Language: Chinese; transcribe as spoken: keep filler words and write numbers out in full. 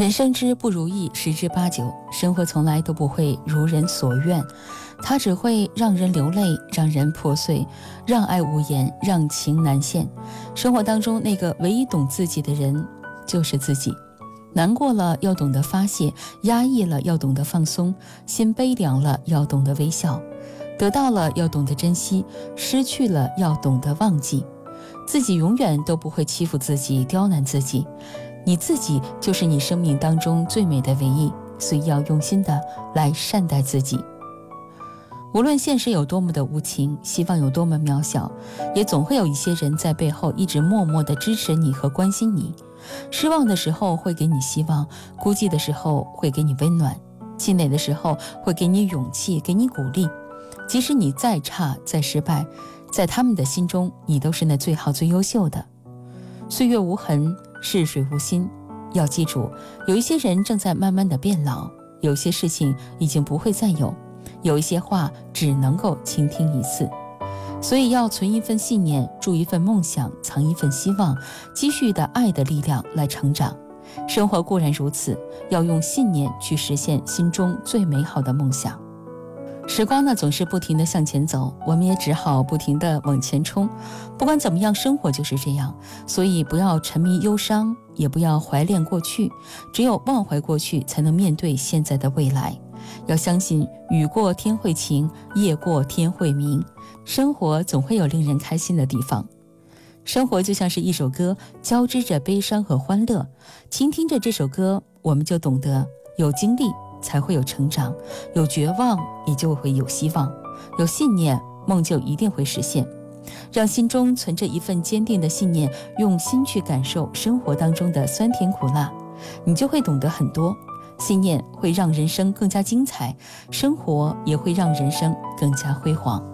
人生之不如意十之八九，生活从来都不会如人所愿，它只会让人流泪，让人破碎，让爱无言，让情难现。生活当中那个唯一懂自己的人就是自己。难过了要懂得发泄，压抑了要懂得放松，心悲凉了要懂得微笑，得到了要懂得珍惜，失去了要懂得忘记。自己永远都不会欺负自己，刁难自己，你自己就是你生命当中最美的唯一，所以要用心的来善待自己。无论现实有多么的无情，希望有多么渺小，也总会有一些人在背后一直默默的支持你和关心你。失望的时候会给你希望，孤寂的时候会给你温暖，气馁的时候会给你勇气，给你鼓励。即使你再差再失败，在他们的心中你都是那最好最优秀的。岁月无痕，逝水无心，要记住，有一些人正在慢慢的变老，有些事情已经不会再有，有一些话只能够倾听一次。所以要存一份信念，筑一份梦想，藏一份希望，积蓄的爱的力量来成长。生活固然如此，要用信念去实现心中最美好的梦想。时光呢，总是不停地向前走，我们也只好不停地往前冲。不管怎么样，生活就是这样，所以不要沉迷忧伤，也不要怀恋过去，只有忘怀过去，才能面对现在的未来。要相信雨过天会晴，夜过天会明，生活总会有令人开心的地方。生活就像是一首歌，交织着悲伤和欢乐，倾听着这首歌，我们就懂得有经历才会有成长，有绝望也就会有希望，有信念梦就一定会实现。让心中存着一份坚定的信念，用心去感受生活当中的酸甜苦辣，你就会懂得很多。信念会让人生更加精彩，生活也会让人生更加辉煌。